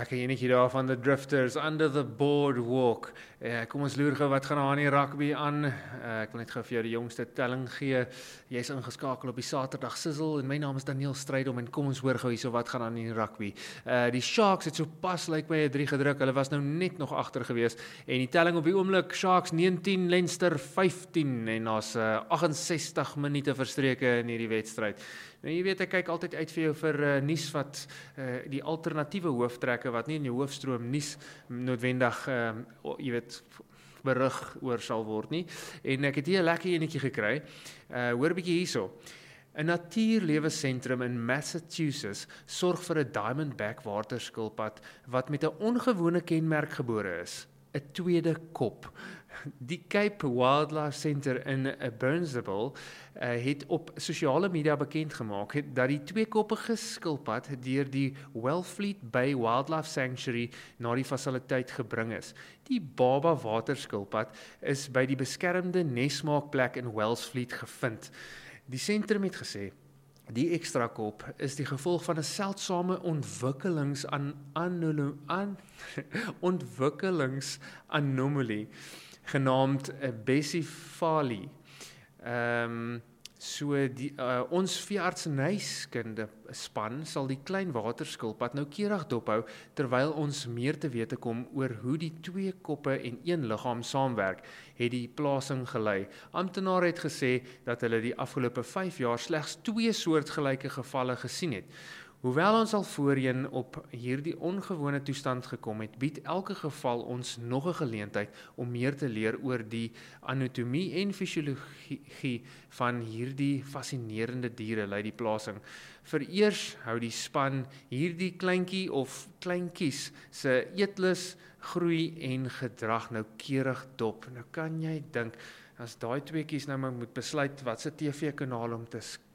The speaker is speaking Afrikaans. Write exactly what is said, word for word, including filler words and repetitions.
lekker enetjie daar van The Drifters, Under the Boardwalk. Uh, kom ons loer gou wat gaan aan die rugby aan. Uh, ek wil net gou vir jou die jongste telling gee. Jy is ingeskakel op die Saterdag Sizzle en my naam is Daniel Strydom en kom ons hoor gou hierso wat gaan aan in die rugby. Uh, die Sharks het so pas lyk my drie gedruk. Hulle was nou net nog agter gewees en die telling op die oomblik Sharks negentien, Leinster vyftien en daar's uh, agt en sestig minute verstreke in hierdie wedstryd. Nou jy weet ek kyk altyd uit vir jou vir uh, nuus wat uh, die alternatiewe hooftrekke wat nie in die hoofstroom nuus noodwendig uh, jy weet berig oor sal word nie. En ek het hier 'n lekker enetjie gekry. Uh, hoor 'n bietjie hierso. 'n Natuurlewensentrum in Massachusetts sorg vir 'n diamondback waterskilpad wat met 'n ongewone kenmerk gebore is. 'n tweede kop. Die Cape Wildlife Center in Burnsville uh, het op sosiale media bekend gemaak het dat die tweekoppige skilpad deur die Wellfleet Bay Wildlife Sanctuary na die fasiliteit gebring is. Die baba waterskilpad is by die beskermde nesmaakplek in Wellfleet gevind. Die sentrum het gesê die ekstra kop is die gevolg van 'n seldsame ontwikkelings aan, aan, aan ontwikkelingsanomalie genaamd Besiphali. Ehm um, so die uh, ons veeartsenykunde span sal die klein waterskilpad noukeurig dophou terwyl ons meer te wete kom oor hoe die twee koppe en een liggaam saamwerk, het die plasing gelei. Amptenare het gesê dat hulle die afgelope vyf jaar slegs twee soortgelyke gevalle gesien het. Hoewel ons al voorheen op hierdie ongewone toestand gekom het, bied elke geval ons nog 'n geleentheid om meer te leer oor die anatomie en fisiologie van hierdie fascinerende diere, lei die plasing. Vereers hou die span hierdie kleintjie of kleintjies se eetlus, groei en gedrag noukeurig dop. Nou kan jy dink, as daai tweeetjies nou moet besluit wat se T V-kanaal om te